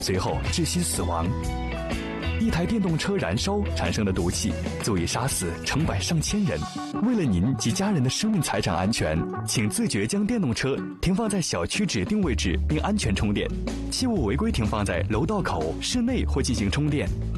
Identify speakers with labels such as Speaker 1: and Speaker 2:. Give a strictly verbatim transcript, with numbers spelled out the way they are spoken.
Speaker 1: 随后窒息死亡。一台电动车燃烧产生的毒气，足以杀死成百上千人。为了您及家人的生命财产安全，请自觉将电动车停放在小区指定位置并安全充电，切勿违规停放在楼道口、室内或进行充电。